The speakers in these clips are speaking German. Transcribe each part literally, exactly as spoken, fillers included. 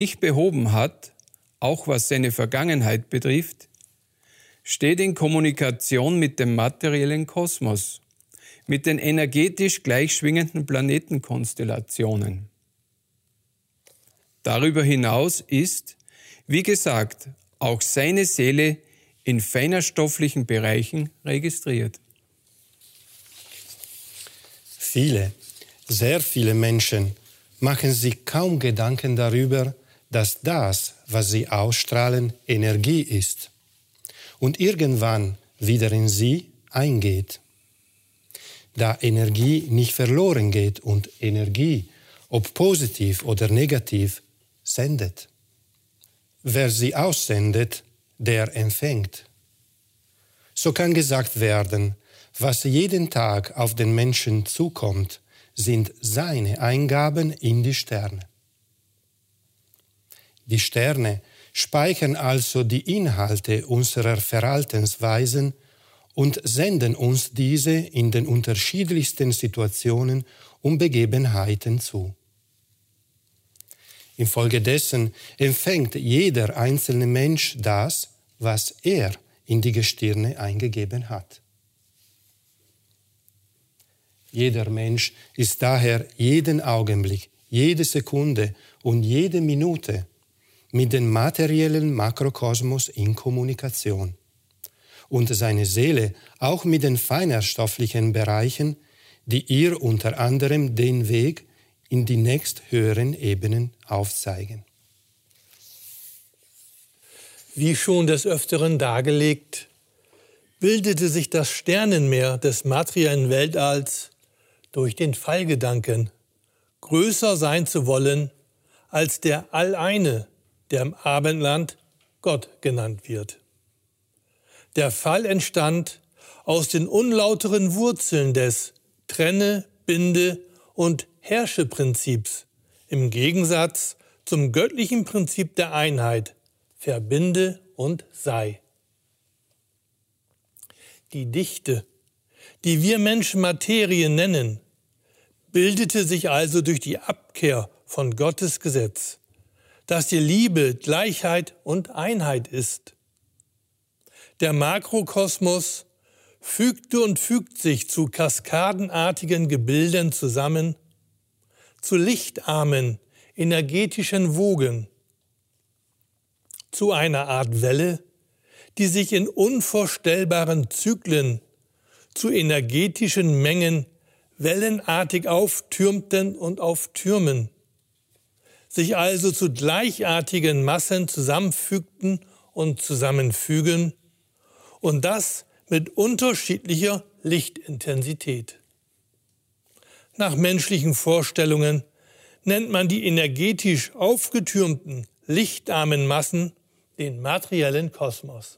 nicht behoben hat, auch was seine Vergangenheit betrifft, steht in Kommunikation mit dem materiellen Kosmos, mit den energetisch gleichschwingenden Planetenkonstellationen. Darüber hinaus ist, wie gesagt, auch seine Seele in feinerstofflichen Bereichen registriert. Viele, sehr viele Menschen machen sich kaum Gedanken darüber, dass das, was sie ausstrahlen, Energie ist und irgendwann wieder in sie eingeht. Da Energie nicht verloren geht und Energie, ob positiv oder negativ, sendet. Wer sie aussendet, der empfängt. So kann gesagt werden, was jeden Tag auf den Menschen zukommt, sind seine Eingaben in die Sterne. Die Sterne speichern also die Inhalte unserer Verhaltensweisen und senden uns diese in den unterschiedlichsten Situationen und Begebenheiten zu. Infolgedessen empfängt jeder einzelne Mensch das, was er in die Gestirne eingegeben hat. Jeder Mensch ist daher jeden Augenblick, jede Sekunde und jede Minute mit dem materiellen Makrokosmos in Kommunikation und seine Seele auch mit den feinerstofflichen Bereichen, die ihr unter anderem den Weg in die nächsthöheren Ebenen aufzeigen. Wie schon des Öfteren dargelegt, bildete sich das Sternenmeer des materiellen Weltalls durch den Fallgedanken, größer sein zu wollen als der Alleine, der im Abendland Gott genannt wird. Der Fall entstand aus den unlauteren Wurzeln des Trenne, Binde und Herrsche-Prinzips im Gegensatz zum göttlichen Prinzip der Einheit, verbinde und sei. Die Dichte, die wir Menschen Materie nennen, bildete sich also durch die Abkehr von Gottes Gesetz, dass die Liebe Gleichheit und Einheit ist. Der Makrokosmos fügte und fügt sich zu kaskadenartigen Gebilden zusammen, zu lichtarmen energetischen Wogen, zu einer Art Welle, die sich in unvorstellbaren Zyklen zu energetischen Mengen wellenartig auftürmten und auftürmen, sich also zu gleichartigen Massen zusammenfügten und zusammenfügen, und das mit unterschiedlicher Lichtintensität. Nach menschlichen Vorstellungen nennt man die energetisch aufgetürmten, lichtarmen Massen den materiellen Kosmos.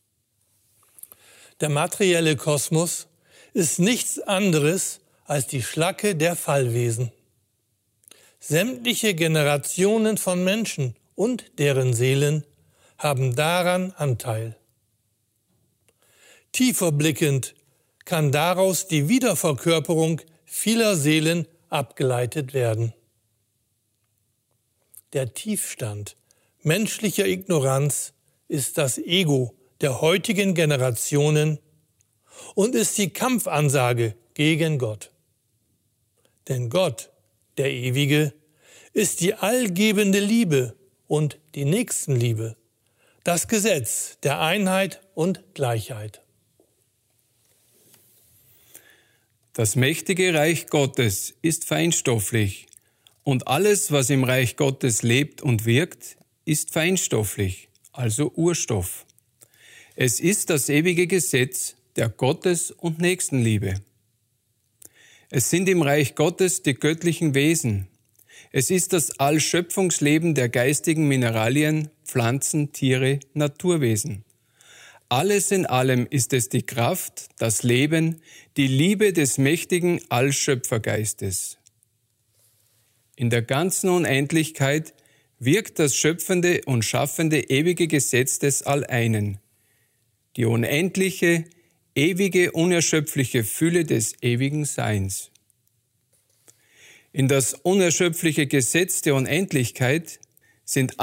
Der materielle Kosmos ist nichts anderes als die Schlacke der Fallwesen. Sämtliche Generationen von Menschen und deren Seelen haben daran Anteil. Tiefer blickend kann daraus die Wiederverkörperung vieler Seelen abgeleitet werden. Der Tiefstand menschlicher Ignoranz ist das Ego der heutigen Generationen und ist die Kampfansage gegen Gott. Denn Gott, der Ewige, ist die allgebende Liebe und die Nächstenliebe, das Gesetz der Einheit und Gleichheit. Das mächtige Reich Gottes ist feinstofflich und alles, was im Reich Gottes lebt und wirkt, ist feinstofflich, also Urstoff. Es ist das ewige Gesetz der Gottes- und Nächstenliebe. Es sind im Reich Gottes die göttlichen Wesen. Es ist das Allschöpfungsleben der geistigen Mineralien, Pflanzen, Tiere, Naturwesen. Alles in allem ist es die Kraft, das Leben, die Liebe des mächtigen Allschöpfergeistes. In der ganzen Unendlichkeit wirkt das schöpfende und schaffende ewige Gesetz des Alleinen, die unendliche, ewige, unerschöpfliche Fülle des ewigen Seins. In das unerschöpfliche Gesetz der Unendlichkeit sind